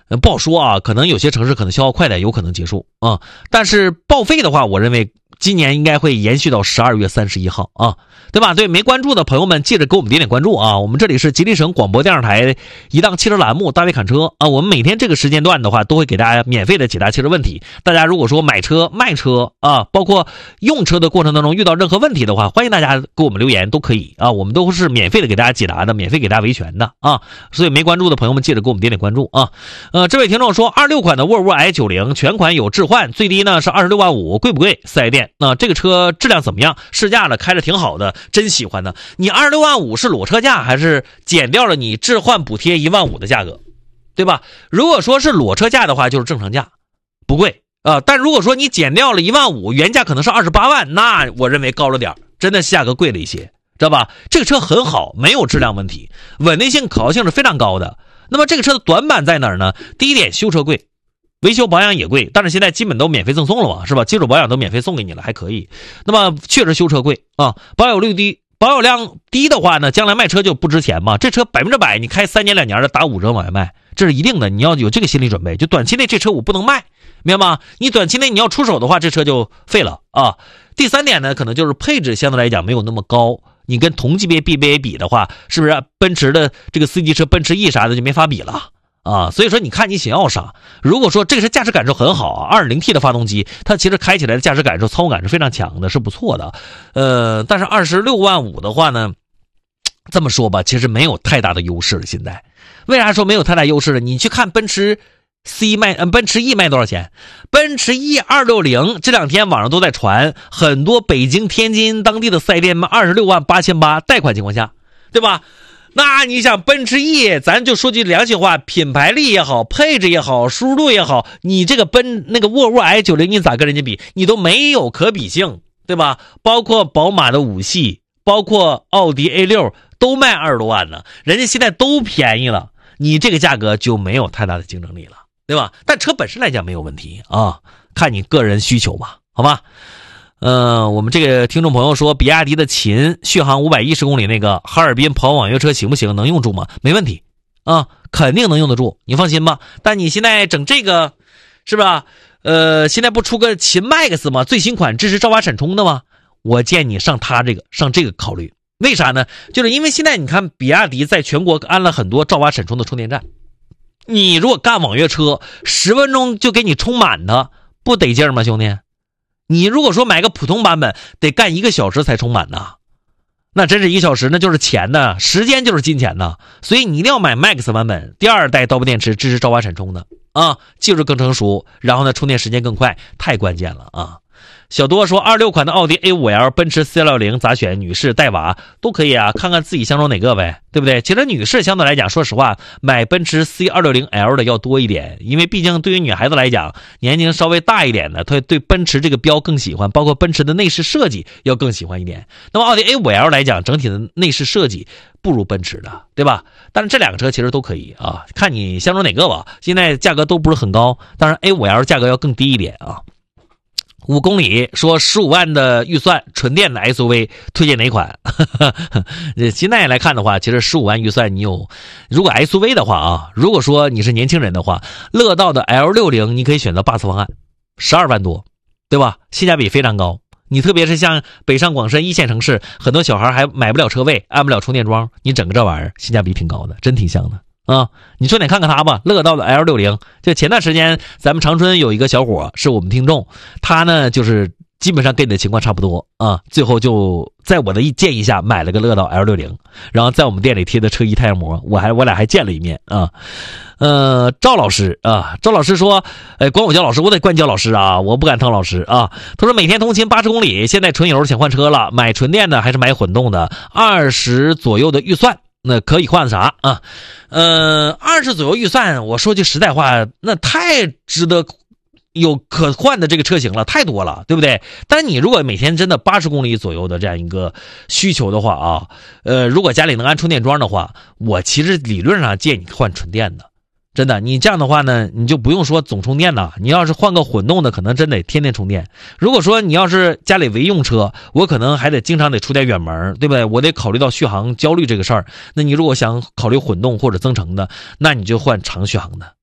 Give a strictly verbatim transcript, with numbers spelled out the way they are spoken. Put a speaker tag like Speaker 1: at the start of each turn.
Speaker 1: 不好说啊，可能有些城市可能消耗快点，有可能结束啊。但是报废的话，我认为今年应该会延续到十二月三十一号啊，对吧？对，没关注的朋友们，记着给我们点点关注啊！我们这里是吉林省广播电视台一档汽车栏目《大卫侃车》啊，我们每天这个时间段的话，都会给大家免费的解答汽车问题。大家如果说买车、卖车啊，包括用车的过程当中遇到任何问题的话，欢迎大家给我们留言，都可以啊，我们都是免费的给大家解答的，免费给大家维权的啊。所以没关注的朋友们，记着给我们点点关注啊。呃，这位听众说，二六款的沃尔沃 i 九零 全款有置换，最低呢是二十六万五，贵不贵？四 S 店那、呃、这个车质量怎么样？试驾了，开着挺好的，真喜欢呢。你二十六万五是裸车价，还是减掉了你置换补贴一万五的价格，对吧？如果说是裸车价的话，就是正常价，不贵啊、呃。但如果说你减掉了一万五，原价可能是二十八万，那我认为高了点，真的是价格贵了一些，知道吧？这个车很好，没有质量问题，稳定性、可靠性是非常高的。那么这个车的短板在哪儿呢？第一点，修车贵。维修保养也贵，但是现在基本都免费赠送了嘛，是吧？基础保养都免费送给你了，还可以。那么确实修车贵啊，保有率低，保有量低的话呢，将来卖车就不值钱嘛。这车百分之百，你开三年两年的打五折往外卖，这是一定的，你要有这个心理准备。就短期内这车我不能卖，明白吗？你短期内你要出手的话，这车就废了啊。第三点呢，可能就是配置相对来讲没有那么高。你跟同级别 B B A 比的话，是不是奔驰的这个四级车奔驰 E 啥的就没法比了？啊，所以说你看你想要啥。如果说这个是驾驶感受很好啊 ，二点零 T 的发动机，它其实开起来的驾驶感受、操控感是非常强的，是不错的。呃，但是二十六万五的话呢，这么说吧，其实没有太大的优势了。现在为啥说没有太大优势了？你去看奔驰 C 卖，呃，奔驰 E 卖多少钱？奔驰 E 二六零这两天网上都在传，很多北京、天津当地的四 S 店卖二十六万八千八，贷款情况下，对吧？那你想奔驰 E， 咱就说句良心话，品牌力也好，配置也好，舒适度也好，你这个奔那个沃尔沃 i 九零 你咋跟人家比？你都没有可比性，对吧？包括宝马的五系，包括奥迪 A 六 都卖二十多万呢，人家现在都便宜了，你这个价格就没有太大的竞争力了，对吧？但车本身来讲没有问题啊，看你个人需求吧，好吧？呃，我们这个听众朋友说，比亚迪的秦续航五百一十公里那个哈尔滨跑网约车行不行？能用住吗？没问题啊，肯定能用得住，你放心吧。但你现在整这个是吧？呃，现在不出个秦 Max 吗？最新款支持兆瓦闪充的吗？我建议你上它这个上这个考虑。为啥呢？就是因为现在你看比亚迪在全国安了很多兆瓦闪充的充电站，你如果干网约车十分钟就给你充满的，不得劲吗，兄弟？你如果说买个普通版本得干一个小时才充满呢，那真是一个小时那就是钱呢，时间就是金钱呢。所以你一定要买 Max 版本，第二代刀背电池，支持兆瓦闪充的啊，技术更成熟，然后呢充电时间更快，太关键了啊。小多说二十六款的奥迪 A 五 L 奔驰 C 六零咋选？女士带娃都可以啊，看看自己相中哪个呗，对不对？其实女士相对来讲，说实话买奔驰 C 二六零 L 的要多一点，因为毕竟对于女孩子来讲，年龄稍微大一点的，她对奔驰这个标更喜欢，包括奔驰的内饰设计要更喜欢一点。那么奥迪 A 五 L 来讲，整体的内饰设计不如奔驰的，对吧？但是这两个车其实都可以啊，看你相中哪个吧。现在价格都不是很高，当然 A 五 L 价格要更低一点啊。五公里说十五万的预算纯电的 S U V 推荐哪款？现在来看的话，其实十五万预算你有，如果 S U V 的话啊，如果说你是年轻人的话，乐道的 L 六零 你可以选择 Bus 方案，十二万多，对吧？性价比非常高。你特别是像北上广深一线城市，很多小孩还买不了车位，安不了充电桩，你整个这玩意儿性价比挺高的，真挺香的。啊，你重点看看它吧，乐道的 L 六零，就前段时间咱们长春有一个小伙是我们听众，他呢就是基本上跟你的情况差不多啊，最后就在我的一建议下买了个乐道 L 六零，然后在我们店里贴的车衣太阳膜，我还我俩还见了一面啊。呃，赵老师啊，赵老师说，哎，管我叫老师，我得管你叫老师啊，我不敢当老师啊。他说每天通勤八十公里，现在纯油想换车了，买纯电的还是买混动的？二十左右的预算。那可以换啥啊？呃，二十左右预算，我说句实在话，那太值得有可换的这个车型了，太多了，对不对？但是你如果每天真的八十公里左右的这样一个需求的话啊，呃，如果家里能安充电桩的话，我其实理论上建议你换纯电的。真的，你这样的话呢，你就不用说总充电了。你要是换个混动的，可能真得天天充电。如果说你要是家里为用车，我可能还得经常得出点远门，对不对？我得考虑到续航焦虑这个事儿。那你如果想考虑混动或者增程的，那你就换长续航的